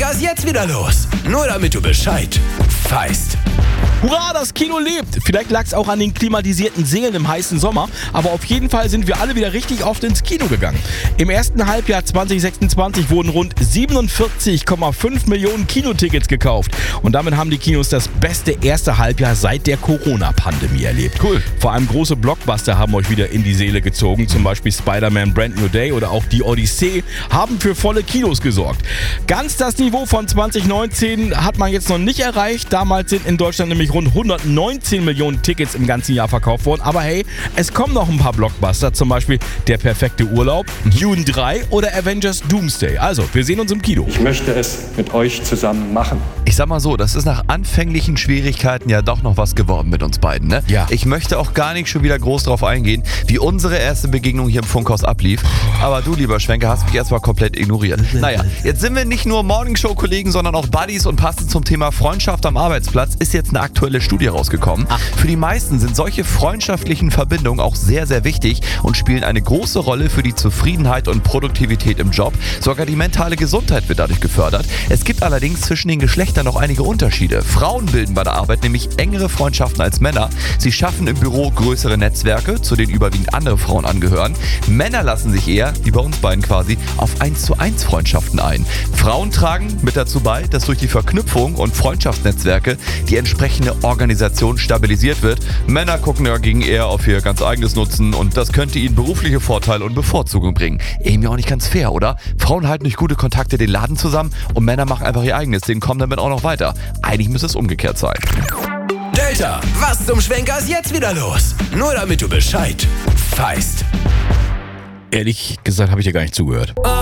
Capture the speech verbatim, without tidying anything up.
Schwenker ist jetzt wieder los. Nur damit du Bescheid weißt. Hurra, das Kino lebt! Vielleicht lag es auch an den klimatisierten Sälen im heißen Sommer, aber auf jeden Fall sind wir alle wieder richtig oft ins Kino gegangen. Im ersten Halbjahr zwanzig sechsundzwanzig wurden rund siebenundvierzig Komma fünf Millionen Kinotickets gekauft. Und damit haben die Kinos das beste erste Halbjahr seit der Corona-Pandemie erlebt. Cool. Vor allem große Blockbuster haben euch wieder in die Seele gezogen, zum Beispiel Spider-Man Brand New Day oder auch Die Odyssee, haben für volle Kinos gesorgt. Ganz das Niveau von zwanzig neunzehn hat man jetzt noch nicht erreicht. Damals sind in Deutschland nämlich rund hundertneunzehn Millionen Tickets im ganzen Jahr verkauft worden. Aber hey, es kommen noch ein paar Blockbuster, zum Beispiel Der perfekte Urlaub, Dune drei oder Avengers Doomsday. Also, wir sehen uns im Kino. Ich möchte es mit euch zusammen machen. Ich sag mal so, das ist nach anfänglichen Schwierigkeiten ja doch noch was geworden mit uns beiden, ne? Ja. Ich möchte auch gar nicht schon wieder groß drauf eingehen, wie unsere erste Begegnung hier im Funkhaus ablief. Aber du, lieber Schwenker, hast mich erstmal komplett ignoriert. Naja, jetzt sind wir nicht nur Morningshow-Kollegen, sondern auch Buddies und passend zum Thema Freundschaft am Arbeitsplatz ist jetzt eine aktuelle Studie rausgekommen. Ach. Für die meisten sind solche freundschaftlichen Verbindungen auch sehr, sehr wichtig und spielen eine große Rolle für die Zufriedenheit und Produktivität im Job. Sogar die mentale Gesundheit wird dadurch gefördert. Es gibt allerdings zwischen den Geschlechtern noch einige Unterschiede. Frauen bilden bei der Arbeit nämlich engere Freundschaften als Männer. Sie schaffen im Büro größere Netzwerke, zu denen überwiegend andere Frauen angehören. Männer lassen sich eher, wie bei uns beiden quasi, auf eins zu eins Freundschaften ein. Frauen tragen mit dazu bei, dass durch die Verknüpfung und Freundschaftsnetzwerke die entsprechende Organisation stabilisiert wird. Männer gucken dagegen eher auf ihr ganz eigenes Nutzen und das könnte ihnen berufliche Vorteile und Bevorzugung bringen. Irgendwie auch nicht ganz fair, oder? Frauen halten durch gute Kontakte den Laden zusammen und Männer machen einfach ihr eigenes Ding, kommen damit auch noch weiter. Eigentlich müsste es umgekehrt sein. Delta, was zum Schwenker ist jetzt wieder los? Nur damit du Bescheid weißt. Ehrlich gesagt habe ich dir gar nicht zugehört. Oh